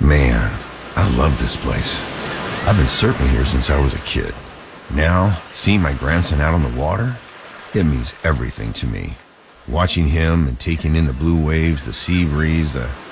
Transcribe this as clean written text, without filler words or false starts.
Man, I love this place. I've been surfing here since I was a kid. Now, seeing my grandson out on the water, it means everything to me. Watching him and taking in the blue waves, the sea breeze, the